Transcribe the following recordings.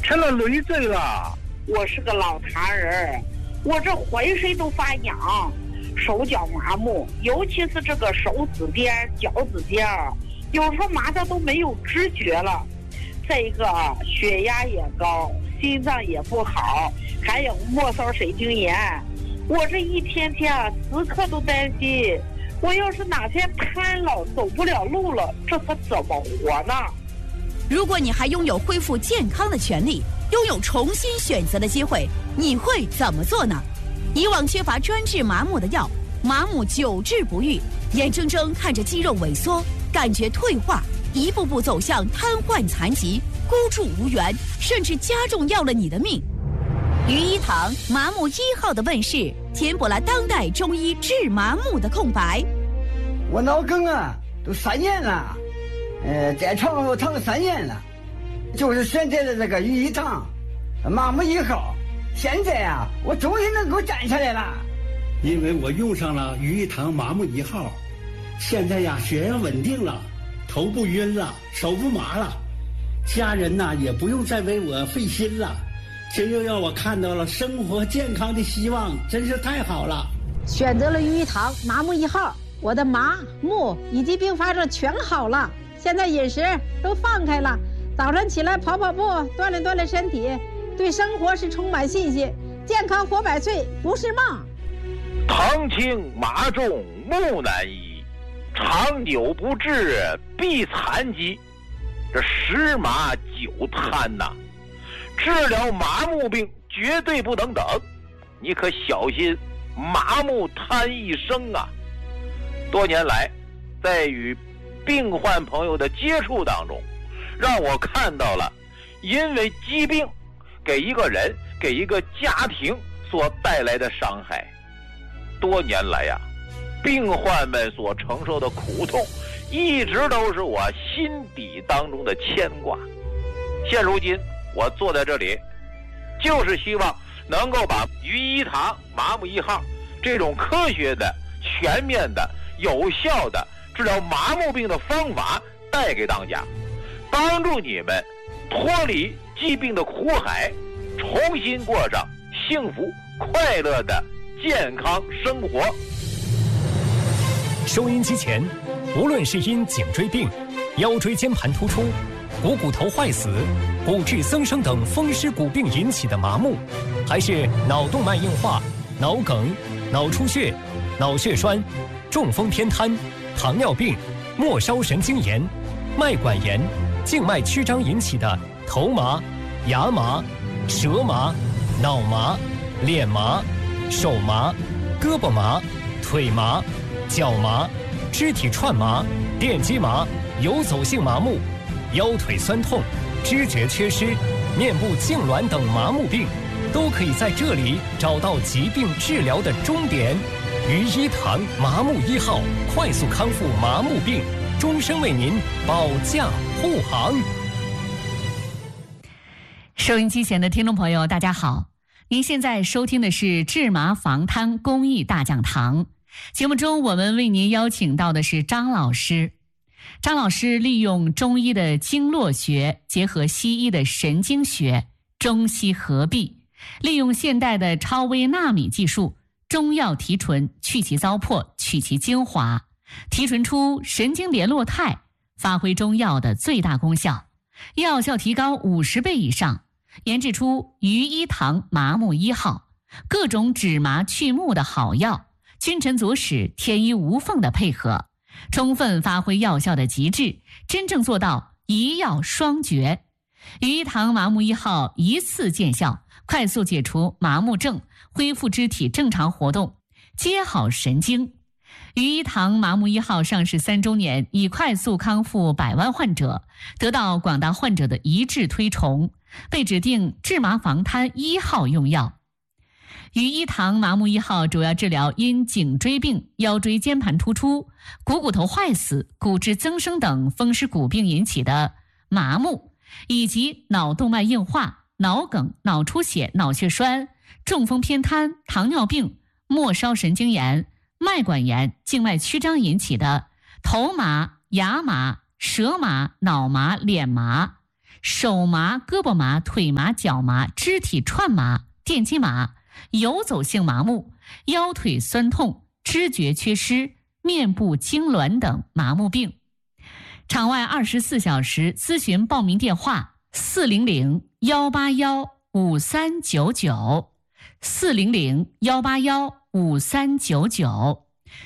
成了累赘了。 我是个老坛人，我这浑身都发痒，手脚麻木，尤其是这个手指边、脚趾边，有时候麻的都没有知觉了。再一个血压也高，心脏也不好，还有末梢神经炎。我这一天天时刻都担心，我要是哪天瘫了，走不了路了，这可怎么活呢？ 如果你还拥有恢复健康的权利，拥有重新选择的机会，你会怎么做呢？以往缺乏专治麻木的药，麻木久治不愈，眼睁睁看着肌肉萎缩，感觉退化，一步步走向瘫痪残疾，孤注无援，甚至加重要了你的命。于一堂麻木1号的问世，填补了当代中医治麻木的空白。 我脑梗都3年了，在床上躺了3年了，就是选择了这个于一堂麻木1号。现在我终于能够站起来了。 因为我用上了于一堂麻木1号，现在血压稳定了，头不晕了，手不麻了，家人也不用再为我费心了，这又让我看到了生活健康的希望，真是太好了。 选择了于一堂麻木1号，我的麻木以及并发症全好了，现在饮食都放开了，早上起来跑跑步，锻炼锻炼身体，对生活是充满信心，健康活100岁不是梦。 糖轻麻重木难医，长久不治必残疾。这10麻9瘫治疗麻木病绝对不能等，你可小心麻木瘫一生啊！多年来，在与病患朋友的接触当中，让我看到了因为疾病给一个人、给一个家庭所带来的伤害。多年来病患们所承受的苦痛，一直都是我心底当中的牵挂。现如今我坐在这里，就是希望能够把于一堂麻木1号这种科学的、全面的、有效的治疗麻木病的方法带给大家，帮助你们脱离疾病的苦海，重新过上幸福快乐的健康生活。 收音机前，无论是因颈椎病、腰椎间盘突出、股头坏死、骨质增生等风湿骨病引起的麻木，还是脑动脉硬化、脑梗、脑出血、脑血栓、中风偏瘫、糖尿病、末梢神经炎、脉管炎、静脉曲张引起的头麻、牙麻、舌麻、脑麻、脸麻、手麻、胳膊麻、腿麻、脚麻、肢体串麻、电击麻、游走性麻木、腰腿酸痛、知觉缺失、面部痉挛等麻木病，都可以在这里找到疾病治疗的终点。于一堂麻木1号，快速康复麻木病，终身为您保驾护航。 收音机前的听众朋友，大家好，您现在收听的是治麻防瘫公益大讲堂。节目中我们为您邀请到的是张老师。张老师利用中医的经络学结合西医的神经学，中西合璧，利用现代的超微纳米技术，中药提纯，去其糟粕，取其精华，提纯出神经联络肽，发挥中药的最大功效，药效提高50倍以上，研制出于一堂麻木1号，各种止麻去目的好药，君臣佐使，天衣无缝的配合，充分发挥药效的极致，真正做到一药双绝。于一堂麻木1号一次见效，快速解除麻木症，恢复肢体正常活动，接好神经。于一堂麻木1号上市3周年，已快速康复100万患者，得到广大患者的一致推崇，被指定治麻防瘫1号用药。于一堂麻木1号主要治疗因颈椎病、腰椎间盘突出、股头坏死、骨质增生等风湿骨病引起的麻木，以及脑动脉硬化、脑梗、脑出血、脑血栓、中风偏瘫、糖尿病、末梢神经炎、脉管炎、静脉曲张引起的头麻、牙麻、舌麻、脑麻、脸麻、 手麻、胳膊麻、腿麻、脚麻、肢体串麻、电击麻、游走性麻木、腰腿酸痛、知觉缺失、面部痉挛等麻木病。场外24小时咨询报名电话400-181-5399 400-181-5399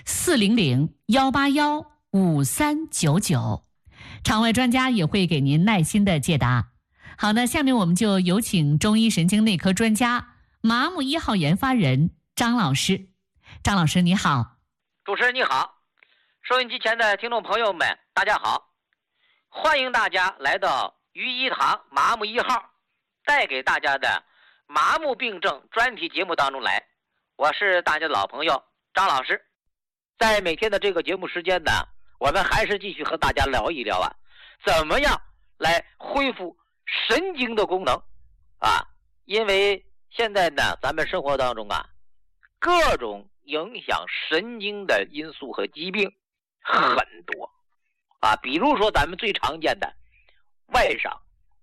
400-181-5399，场外专家也会给您耐心的解答。好的，下面我们就有请中医神经内科专家、麻木1号研发人张老师。张老师你好。 主持人你好，收音机前的听众朋友们大家好，欢迎大家来到于一堂麻木1号带给大家的麻木病症专题节目当中来。我是大家的老朋友张老师。在每天的这个节目时间呢，我们还是继续和大家聊一聊怎么样来恢复神经的功能因为现在呢，咱们生活当中各种影响神经的因素和疾病很多比如说咱们最常见的外伤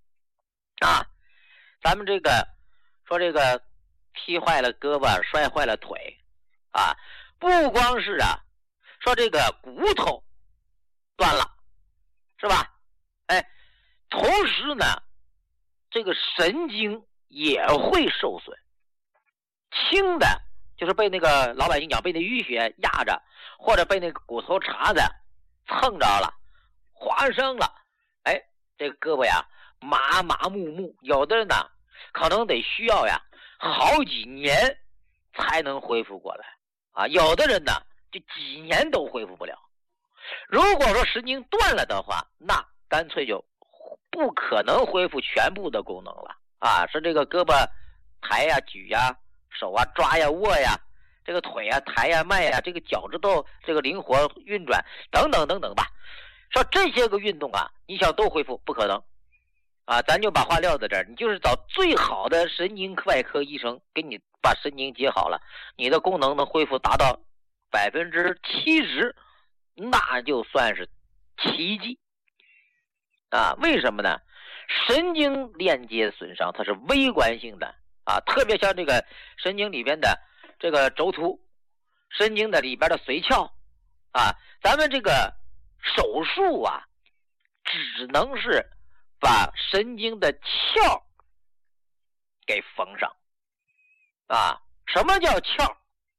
咱们这个踢坏了胳膊，摔坏了腿不光是说这个骨头断了，是吧？同时呢，这个神经也会受损。轻的就是被那个老百姓讲被那淤血压着，或者被那个骨头茬子蹭着了，划伤了，这个胳膊麻木，有的人呢可能得需要好几年才能恢复过来有的人呢就几年都恢复不了。如果说神经断了的话，那干脆就不可能恢复全部的功能了是这个胳膊抬举手抓握这个腿抬迈这个脚趾头这个灵活运转等等等等吧。说这些个运动你想都恢复不可能咱就把话撂在这儿，你就是找最好的神经外科医生给你把神经接好了，你的功能能恢复达到70%，那就算是奇迹为什么呢？神经链接损伤它是微观性的特别像这个神经里边的这个轴突，神经的里边的髓鞘咱们这个手术只能是把神经的鞘给缝上什么叫鞘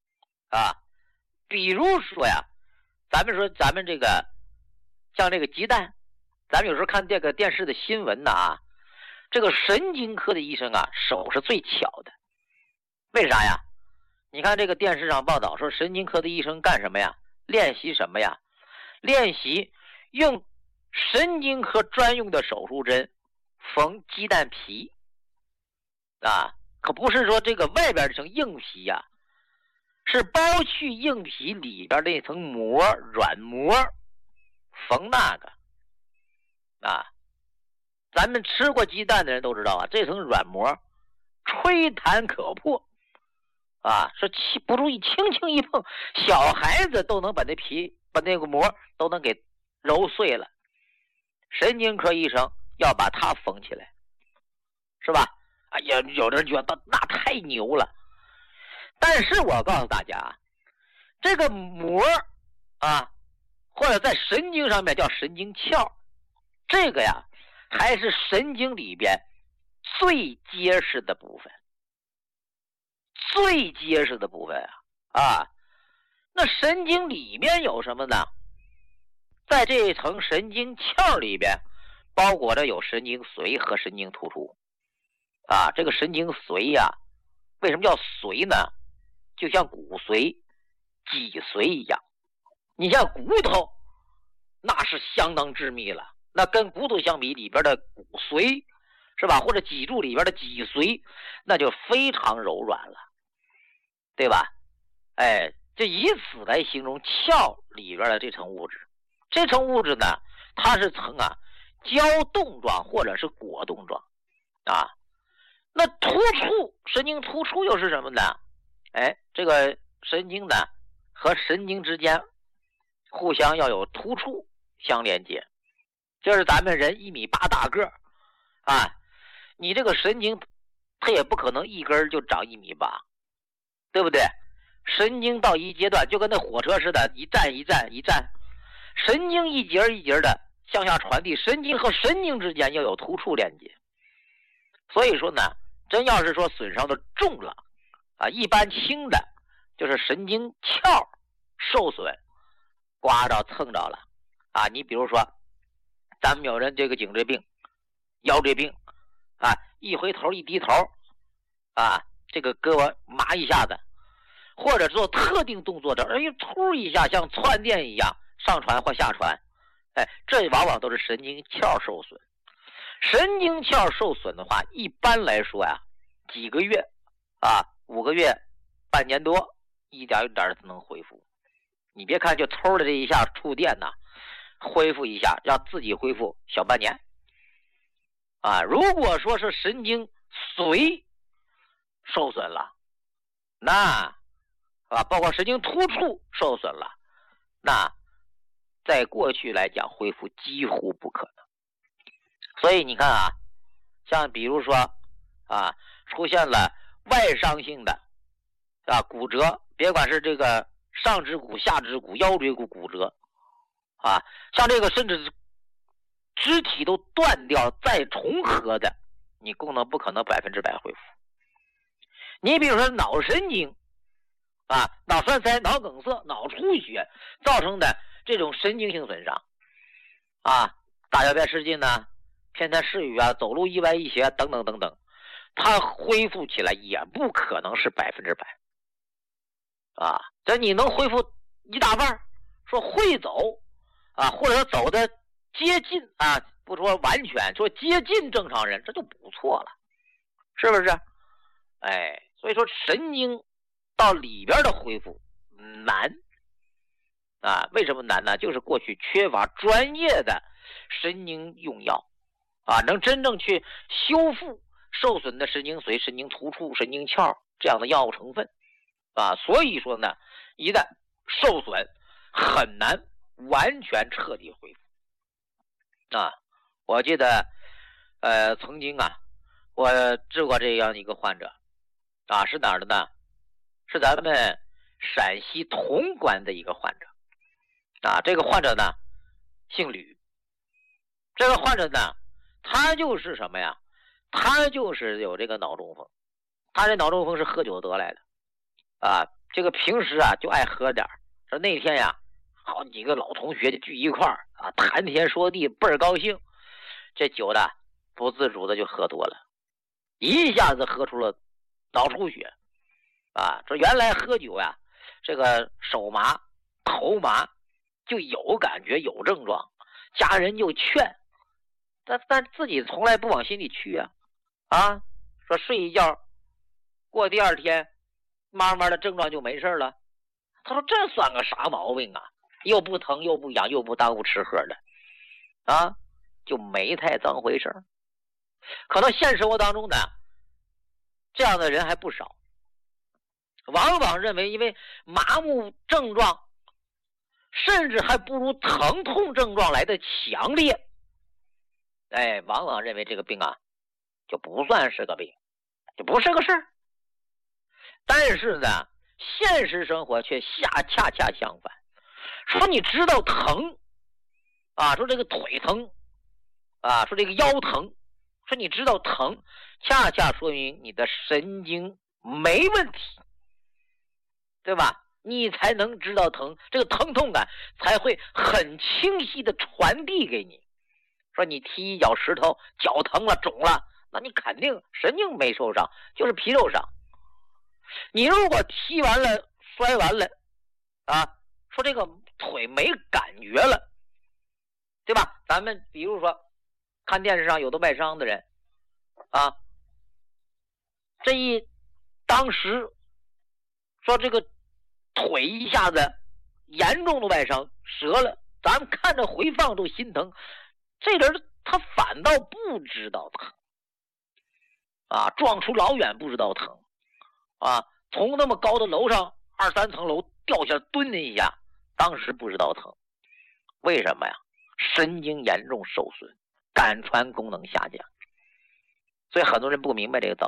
比如说咱们这个像这个鸡蛋，咱们有时候看这个电视的新闻这个神经科的医生手是最巧的。为啥呀？你看这个电视上报道说神经科的医生干什么呀？练习什么呀？练习用神经科专用的手术针缝鸡蛋皮可不是说这个外边这层硬皮是剥去硬皮里边那层膜，软膜，缝那个咱们吃过鸡蛋的人都知道这层软膜吹弹可破是不注意轻轻一碰，小孩子都能把那皮把那个膜都能给揉碎了。神经科医生要把它缝起来，是吧？有的人觉得那太牛了。但是我告诉大家这个膜或者在神经上面叫神经鞘，这个还是神经里边最结实的部分，最结实的部分那神经里面有什么呢？在这一层神经鞘里边包裹着有神经髓和神经突出这个神经髓为什么叫髓呢？就像骨髓、脊髓一样。你像骨头那是相当致密了，那跟骨头相比，里边的骨髓是吧，或者脊柱里边的脊髓那就非常柔软了，对吧？就以此来形容鞘里边的这层物质。这层物质呢，它是呈胶冻状或者是果冻状那突触，神经突触又是什么呢？这个神经呢和神经之间互相要有突触相连接。就是咱们人1.8米大个啊，你这个神经它也不可能一根就长1.8米，对不对？神经到一阶段就跟那火车似的，一站一站一站，神经一节一节的向下传递，神经和神经之间要有突触连接。所以说呢，真要是说损伤的重了啊，一般轻的就是神经鞘受损，刮着蹭着了啊。你比如说咱们有人这个颈椎病、腰椎病啊，一回头一低头啊，这个胳膊麻一下子，或者做特定动作的，哎，突一下像窜电一样上传或下传，哎，这往往都是神经鞘受损。神经鞘受损的话，一般来说呀，几个月啊，5个月、半年多，一点一点才能恢复。你别看就抽的这一下触电呐，恢复一下，让自己恢复小半年。啊，如果说是神经髓受损了，那啊，包括神经突触受损了，那在过去来讲恢复几乎不可能。所以你看啊，像比如说啊，出现了外伤性的啊骨折，别管是这个上肢骨、下肢骨、腰椎骨骨折啊，像这个甚至是肢体都断掉再重合的，你功能不可能100%恢复。你比如说脑神经啊，脑栓塞、脑梗塞、脑出血造成的这种神经性损伤啊，大小便失禁呢，偏瘫失语啊，走路意外一斜等等等等，它恢复起来也不可能是100%啊。这你能恢复一大半，说会走啊，或者说走的接近啊，不说完全，说接近正常人，这就不错了，是不是？哎，所以说神经到里边的恢复难啊。为什么难呢？就是过去缺乏专业的神经用药啊，能真正去修复受损的神经髓、神经突触、神经鞘这样的药物成分啊。所以说呢，一旦受损很难完全彻底恢复啊。我记得曾经啊，我治过这样一个患者啊，是哪儿的呢？是咱们陕西潼关的一个患者啊。这个患者呢姓吕，这个患者呢他就是什么呀？他就是有这个脑中风。他这脑中风是喝酒得来的啊，这个平时啊就爱喝点。说那天呀，好几个老同学就聚一块儿啊，谈天说地，倍儿高兴。这酒的不自主的就喝多了，一下子喝出了脑出血啊！说原来喝酒呀，这个手麻、头麻，就有感觉、有症状，家人就劝，但自己从来不往心里去啊！说睡一觉，过第二天，慢慢的症状就没事了。他说这算个啥毛病啊？又不疼又不痒又不耽误吃喝的啊，就没太当回事。可能现实生活当中呢，这样的人还不少，往往认为因为麻木症状甚至还不如疼痛症状来的强烈，哎，往往认为这个病啊就不算是个病，就不是个事儿。但是呢，现实生活却恰恰相反。说你知道疼啊，说这个腿疼啊，说这个腰疼，说你知道疼，恰恰说明你的神经没问题，对吧？你才能知道疼，这个疼痛感才会很清晰的传递给你。说你踢一脚石头，脚疼了肿了，那你肯定神经没受伤，就是皮肉伤。你如果踢完了摔完了啊，说这个腿没感觉了，对吧？咱们比如说看电视上有的外伤的人啊，这一当时说这个腿一下子严重的外伤折了，咱们看着回放都心疼，这人他反倒不知道疼啊，撞出老远不知道疼啊，从那么高的楼上2、3层楼掉下蹲了一下，当时不知道疼。为什么呀？神经严重受损，感传功能下降所以很多人不明白这个道